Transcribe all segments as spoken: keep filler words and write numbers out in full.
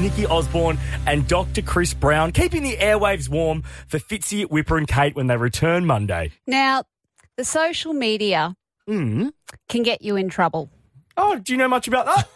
Nikki Osborne and Doctor Chris Brown, keeping the airwaves warm for Fitzy, Whipper and Kate when they return Monday. Now, the social media Mm. can get you in trouble. Oh, do you know much about that?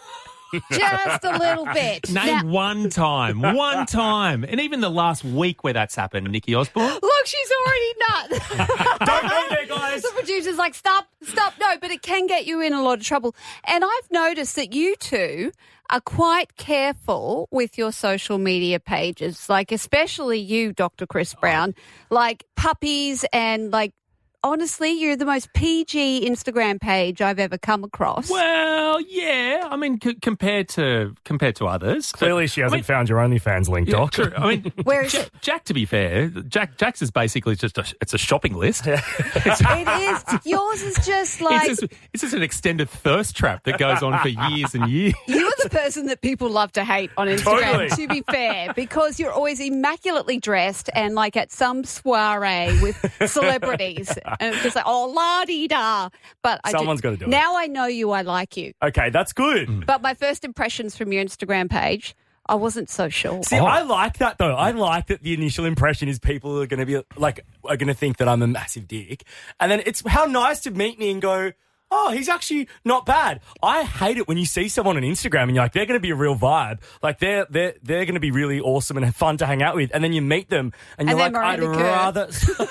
Just a little bit. Name Now- one time, one time, and even the last week where that's happened, Nikki Osborne. Look, she's already nuts. Don't go there, guys. The producer's like, stop, stop. No, but it can get you in a lot of trouble. And I've noticed that you two are quite careful with your social media pages, like especially you, Doctor Chris Brown, like puppies and like, honestly, you're the most P G Instagram page I've ever come across. Well, yeah. I mean, c- compared to compared to others, Clearly she hasn't I mean, found your OnlyFans link, yeah, Doc. true. I mean, Where is Ja- it? Jack, to be fair, Jack Jack's is basically just a it's a shopping list. It's, It is. Yours is just like... it's, just, it's just an extended thirst trap that goes on for years and years. You're the person that people love to hate on Instagram, Totally. to be fair, because you're always immaculately dressed and like at some soiree with celebrities. And it's just like, oh, la-di-da. But I Someone's do, gotta do it. Now I know you, I like you. Okay, that's good. But my first impressions from your Instagram page, I wasn't so sure. See, I like that though. I like that the initial impression is people are going to be like, are going to think that I'm a massive dick. And then it's how nice to meet me and go, oh, he's actually not bad. I hate it when you see someone on Instagram and you're like, they're going to be a real vibe. Like they're, they're, they're going to be really awesome and fun to hang out with. And then you meet them and you're And like, then I'd Miranda Kerr.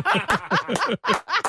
rather,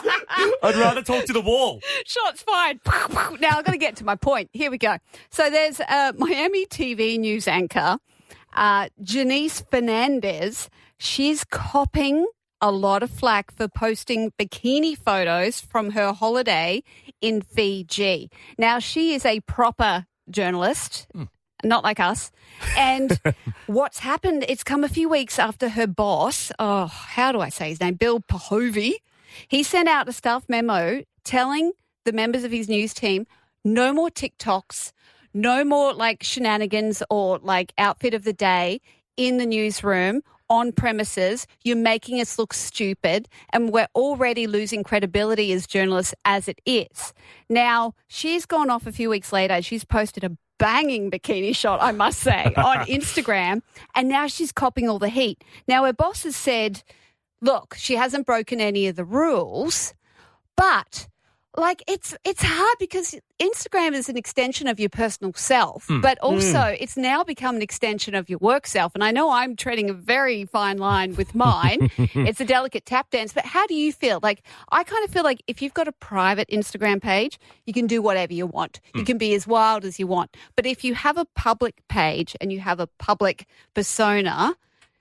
I'd rather talk to the wall. Shots fired. Now I've got to get to my point. Here we go. So there's a Miami T V news anchor, uh, Janice Fernandez. She's copping a lot of flack for posting bikini photos from her holiday in Fiji. Now, she is a proper journalist, mm. not like us. And what's happened, it's come a few weeks after her boss, oh, how do I say his name? Bill Pahovy. He sent out a staff memo telling the members of his news team, no more TikToks, no more like shenanigans or like outfit of the day in the newsroom, on premises. You're making us look stupid and we're already losing credibility as journalists as it is. Now, she's gone off a few weeks later. She's posted a banging bikini shot, I must say, on Instagram, and now she's copping all the heat. Now, her boss has said, look, she hasn't broken any of the rules, but like it's it's hard because Instagram is an extension of your personal self, mm. but also mm. it's now become an extension of your work self. And I know I'm treading a very fine line with mine. It's a delicate tap dance. But how do you feel? Like, I kind of feel like if you've got a private Instagram page, you can do whatever you want. Mm. You can be as wild as you want. But if you have a public page and you have a public persona,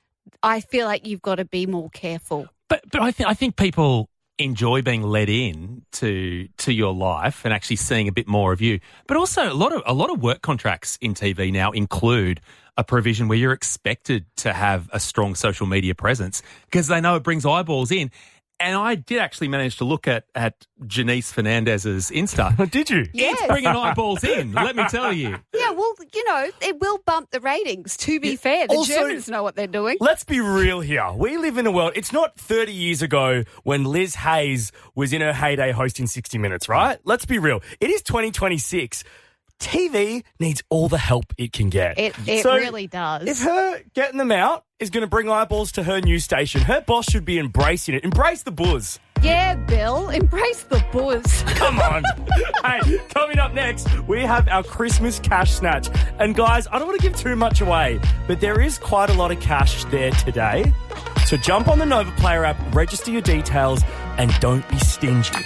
I feel like you've got to be more careful. But but I think I think people enjoy being led in to to your life and actually seeing a bit more of you. But also a lot of a lot of work contracts in T V now include a provision where you're expected to have a strong social media presence because they know it brings eyeballs in. And I did actually manage to look at, at Janice Fernandez's Insta. Did you? Yes. It's bringing eyeballs in, let me tell you. Yeah, well, you know, it will bump the ratings, to be fair. The Also, Germans know what they're doing. Let's be real here. We live in a world, it's not thirty years ago when Liz Hayes was in her heyday hosting sixty minutes, right? Let's be real. It is twenty twenty-six. T V needs all the help it can get. It, it So really does. If her getting them out is going to bring eyeballs to her news station, her boss should be embracing it. Embrace the buzz. Yeah, Bill, embrace the buzz. Come on. Hey, coming up next, we have our Christmas cash snatch. And guys, I don't want to give too much away, but there is quite a lot of cash there today. So jump on the Nova Player app, register your details, and don't be stingy.